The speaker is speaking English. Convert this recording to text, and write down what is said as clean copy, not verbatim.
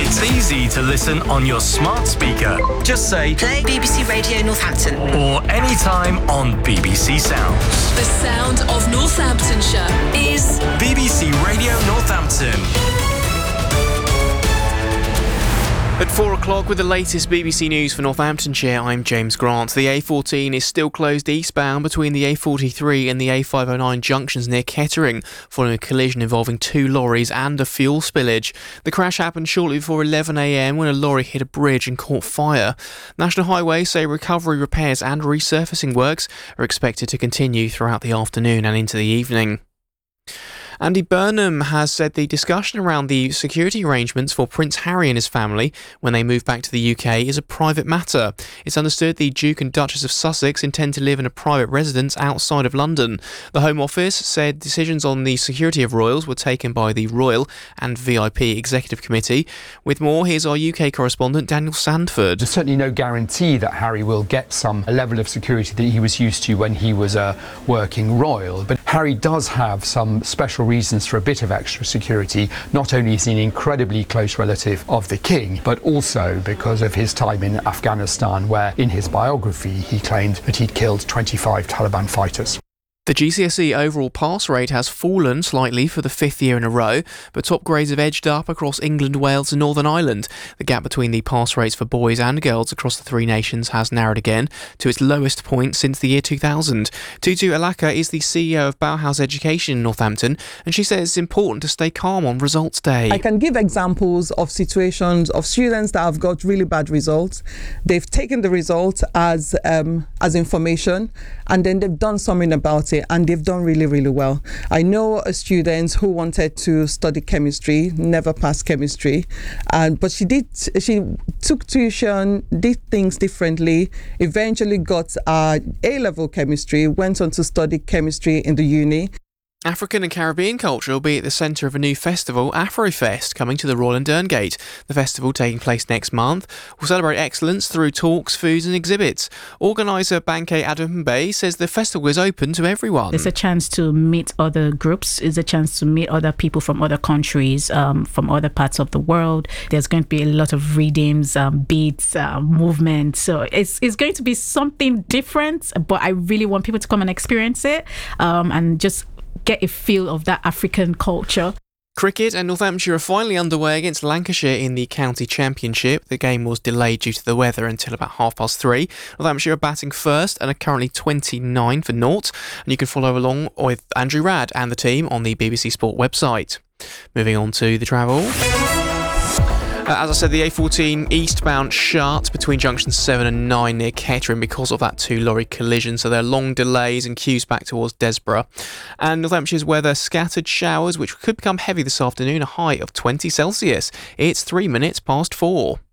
It's easy to listen on your smart speaker. Just say, play BBC Radio Northampton. Or anytime on BBC Sounds. The sound of Northamptonshire is BBC Radio Northampton. At 4 o'clock with the latest BBC News for Northamptonshire, I'm James Grant. The A14 is still closed eastbound between the A43 and the A509 junctions near Kettering, following a collision involving 2 lorries and a fuel spillage. The crash happened shortly before 11 a.m. when a lorry hit a bridge and caught fire. National Highways say recovery, repairs and resurfacing works are expected to continue throughout the afternoon and into the evening. Andy Burnham has said the discussion around the security arrangements for Prince Harry and his family when they move back to the UK is a private matter. It's understood the Duke and Duchess of Sussex intend to live in a private residence outside of London. The Home Office said decisions on the security of royals were taken by the Royal and VIP Executive Committee. With more, here's our UK correspondent Daniel Sandford. There's certainly no guarantee that Harry will get some level of security that he was used to when he was a working royal, but Harry does have some special reasons for a bit of extra security. Not only is he an incredibly close relative of the King, but also because of his time in Afghanistan, where in his biography he claimed that he'd killed 25 Taliban fighters. The GCSE overall pass rate has fallen slightly for the 5th year in a row, but top grades have edged up across England, Wales and Northern Ireland. The gap between the pass rates for boys and girls across the 3 nations has narrowed again to its lowest point since the year 2000. Tutu Alaka is the CEO of Bauhaus Education in Northampton, and she says it's important to stay calm on results day. I can give examples of situations of students that have got really bad results. They've taken the results as information, and then they've done something about it. And they've done really, really well. I know a student who wanted to study chemistry, never passed chemistry, but she took tuition, did things differently, eventually got A-level chemistry, went on to study chemistry in the uni. African and Caribbean culture will be at the centre of a new festival, Afrofest, coming to the Royal and Derngate. The festival, taking place next month, will celebrate excellence through talks, foods and exhibits. Organiser Banke Adambe says the festival is open to everyone. It's a chance to meet other groups. It's a chance to meet other people from other countries, from other parts of the world. There's going to be a lot of readings, beats, movement. So it's going to be something different, but I really want people to come and experience it and just get a feel of that African culture. Cricket and Northamptonshire are finally underway against Lancashire in the county championship. The game was delayed due to the weather until about 3:30. Northamptonshire are batting first and are currently 29 for naught. And you can follow along with Andrew Radd and the team on the BBC Sport website. Moving on to the travel. As I said, the A14 eastbound shut between junctions 7 and 9 near Kettering because of that 2-lorry collision, so there are long delays and queues back towards Desborough. And Northamptonshire weather, scattered showers which could become heavy this afternoon, a high of 20 Celsius. It's 3 minutes past 4.